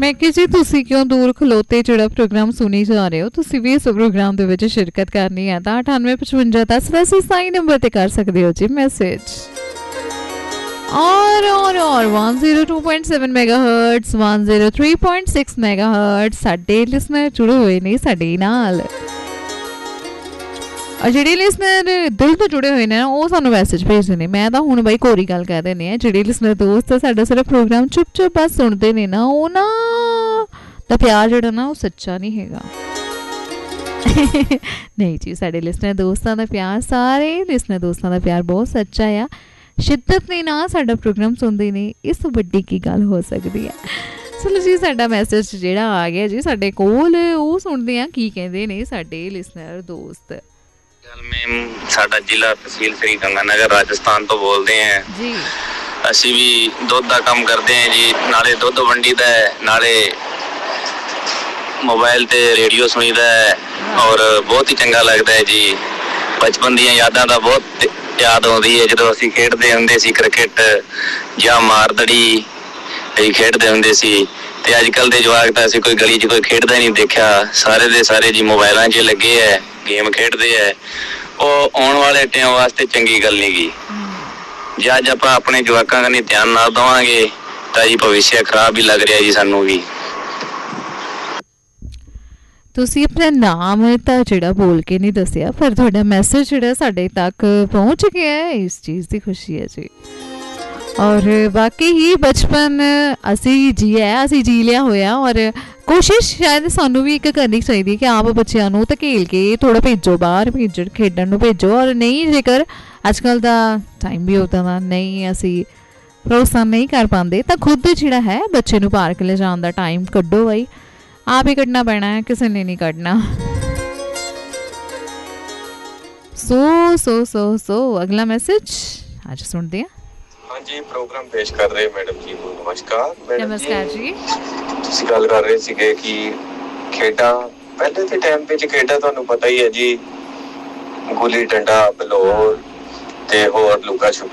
ਮੈਂ ਕਿਹਾ ਜੀ ਤੁਸੀਂ ਕਿਉਂ ਦੂਰ ਖਲੋਤੇ ਜਿਹੜਾ ਪ੍ਰੋਗਰਾਮ ਸੁਣੀ ਜਾ ਰਹੇ ਹੋ, ਤੁਸੀਂ ਵੀ ਇਸ ਪ੍ਰੋਗਰਾਮ ਦੇ ਵਿੱਚ ਸ਼ਿਰਕਤ ਕਰਨੀ ਹੈ ਤਾਂ 985510 ਵੈਸੇ ਸਹੀ ਨੰਬਰ ਤੇ ਕਰ ਸਕਦੇ ਹੋ ਜੀ ਮੈਸੇਜ। और 102.7 मेगाहर्ट्ज़ 103.6 मेगाहर्ट्ज़ साडे लिसनर जुड़े हुए ने साडे नाल। और ਜਿਹੜੇ ਲਿਸਨਰ ਦਿਲ ਤੋਂ ਜੁੜੇ ਹੋਏ ਨੇ ਨਾ ਉਹ ਸਾਨੂੰ ਮੈਸੇਜ ਭੇਜਦੇ ਨੇ। ਮੈਂ ਤਾਂ ਹੁਣ ਬਾਈ ਕੋਰੀ ਗੱਲ ਕਹਿ ਦਿੰਦੀ ਹਾਂ, ਜਿਹੜੇ ਲਿਸਨਰ ਦੋਸਤ ਸਾਡਾ ਸਾਰਾ ਪ੍ਰੋਗਰਾਮ ਚੁੱਪ ਚੁੱਪ ਬਸ ਸੁਣਦੇ ਨੇ ਨਾ, ਉਹ ਨਾ ਦਾ ਪਿਆਰ ਜਿਹੜਾ ਨਾ ਉਹ ਸੱਚਾ ਨਹੀਂ ਹੈਗਾ। ਨਹੀਂ ਜੀ, ਸਾਡੇ ਲਿਸਨਰ ਦੋਸਤਾਂ ਦਾ ਪਿਆਰ, ਸਾਰੇ ਲਿਸਨਰ ਦੋਸਤਾਂ ਦਾ ਪਿਆਰ ਬਹੁਤ ਸੱਚਾ ਆ। ਸ਼ਿੱਦਤ ਨੇ ਨਾ ਸਾਡਾ ਪ੍ਰੋਗਰਾਮ ਸੁਣਦੇ ਨੇ, ਇਸ ਤੋਂ ਵੱਡੀ ਕੀ ਗੱਲ ਹੋ ਸਕਦੀ ਹੈ। ਚਲੋ ਜੀ, ਸਾਡਾ ਮੈਸੇਜ ਜਿਹੜਾ ਆ ਗਿਆ ਜੀ ਸਾਡੇ ਕੋਲ, ਉਹ ਸੁਣਦੇ ਆ ਕੀ ਕਹਿੰਦੇ ਨੇ ਸਾਡੇ ਲਿਸਨਰ ਦੋਸਤ। ਮੈਮ ਸਾਡਾ ਜ਼ਿਲ੍ਹਾ ਤਹਿਸੀਲ ਸ੍ਰੀ ਗੰਗਾਨਗਰ ਰਾਜਸਥਾਨ ਤੋਂ ਬੋਲਦੇ ਹਾਂ ਜੀ। ਅਸੀਂ ਵੀ ਦੁੱਧ ਦਾ ਕੰਮ ਕਰਦੇ ਹਾਂ ਜੀ, ਨਾਲੇ ਦੁੱਧ ਵੰਡੀ ਦਾ ਨਾਲੇ ਮੋਬਾਈਲ ਤੇ ਰੇਡੀਓ ਸੁਣੀਦਾ ਹੈ ਔਰ ਬਹੁਤ ਹੀ ਚੰਗਾ ਲੱਗਦਾ ਹੈ ਜੀ। ਬਚਪਨ ਦੀਆਂ ਯਾਦਾਂ ਦਾ ਬਹੁਤ ਯਾਦ ਆਉਂਦੀ ਹੈ ਜਦੋਂ ਅਸੀਂ ਖੇਡਦੇ ਹੁੰਦੇ ਸੀ ਕ੍ਰਿਕਟ ਜਾਂ ਮਾਰਦੜੀ ਅਸੀਂ ਖੇਡਦੇ ਹੁੰਦੇ ਸੀ। ਤੇ ਅੱਜ ਕੱਲ੍ਹ ਦੇ ਜਵਾਕ ਤਾਂ ਅਸੀਂ ਕੋਈ ਗਲੀ 'ਚ ਕੋਈ ਖੇਡਦਾ ਹੀ ਨਹੀਂ ਦੇਖਿਆ, ਸਾਰੇ ਦੇ ਸਾਰੇ ਜੀ ਮੋਬਾਇਲਾਂ 'ਚ ਲੱਗੇ ਹੈ, ਗੇਮ ਖੇਡਦੇ ਹੈ। ਉਹ ਆਉਣ ਵਾਲੇ ਟਾਈਮ ਵਾਸਤੇ ਚੰਗੀ ਗੱਲ ਨਹੀਂ ਗੀ। ਜੇ ਅੱਜ ਆਪਾਂ ਆਪਣੇ ਜਵਾਕਾਂ ਕਨੀ ਧਿਆਨ ਨਾ ਦੇਵਾਂਗੇ ਤਾਂ ਜੀ ਭਵਿੱਖ ਖਰਾਬ ਹੀ ਲੱਗ ਰਿਹਾ ਜੀ ਸਾਨੂੰ ਵੀ। ਤੁਸੀਂ ਆਪਣਾ ਨਾਮ ਤਾਂ ਜਿਹੜਾ ਬੋਲ ਕੇ ਨਹੀਂ ਦੱਸਿਆ, ਪਰ ਤੁਹਾਡਾ ਮੈਸੇਜ ਜਿਹੜਾ ਸਾਡੇ ਤੱਕ ਪਹੁੰਚ ਗਿਆ ਹੈ, ਇਸ ਚੀਜ਼ ਦੀ ਖੁਸ਼ੀ ਹੈ ਜੀ। ਔਰ ਵਾਕਈ ਹੀ ਬਚਪਨ ਅਸੀਂ ਜੀ ਲਿਆ ਹੋਇਆ, ਔਰ ਕੋਸ਼ਿਸ਼ ਸ਼ਾਇਦ ਸਾਨੂੰ ਵੀ ਇੱਕ ਕਰਨੀ ਚਾਹੀਦੀ ਕਿ ਆਪ ਬੱਚਿਆਂ ਨੂੰ ਧਕੇਲ ਕੇ ਥੋੜ੍ਹਾ ਭੇਜੋ, ਬਾਹਰ ਭੇਜੋ, ਖੇਡਣ ਨੂੰ ਭੇਜੋ। ਔਰ ਨਹੀਂ, ਜੇਕਰ ਅੱਜ ਕੱਲ੍ਹ ਦਾ ਟਾਈਮ ਵੀ ਉੱਦਾਂ ਦਾ ਨਹੀਂ, ਅਸੀਂ ਭਰੋਸਾ ਨਹੀਂ ਕਰ ਪਾਉਂਦੇ, ਤਾਂ ਖੁਦ ਜਿਹੜਾ ਹੈ ਬੱਚੇ ਨੂੰ ਪਾਰਕ ਲਿਜਾਣ ਦਾ ਟਾਈਮ ਕੱਢੋ ਬਾਈ, ਆਪ ਹੀ ਕੱਢਣਾ ਪੈਣਾ ਹੈ, ਕਿਸੇ ਨੇ ਨਹੀਂ ਕੱਢਣਾ। ਸੋ ਅਗਲਾ ਮੈਸੇਜ ਅੱਜ ਸੁਣਦੇ ਹਾਂ। ਹਾਂਜੀ, ਪ੍ਰੋਗਰਾਮ ਪੇਸ਼ ਕਰ ਰਹੇ ਮੈਡਮ ਜੀ ਨੂੰ ਨਮਸਕਾਰ। ਨਮਸਕਾਰ ਜੀ। ਤੁਸੀਂ ਗੱਲ ਕਰ ਰਹੇ ਸੀਗੇ ਕਿ ਖੇਡਾਂ ਪਹਿਲੇ ਦੇ ਟਾਈਮ ਵਿੱਚ ਖੇਡਾਂ ਤੁਹਾਨੂੰ ਪਤਾ ਹੀ ਹੈ ਜੀ, ਗੁੱਲੀ ਡੰਡਾ, ਬਲੌਰ ਤੇ ਹੋਰ ਲੁਕਾ ਛੁਪੀ